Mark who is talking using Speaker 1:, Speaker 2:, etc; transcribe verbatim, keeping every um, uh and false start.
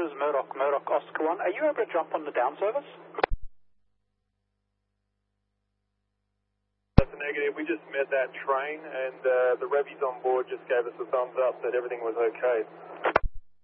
Speaker 1: is Murdoch, Murdoch Oscar one. Are you able to jump on the down service?
Speaker 2: That's a negative. We just met that train and uh, the Revies on board just gave us a thumbs up that everything was okay.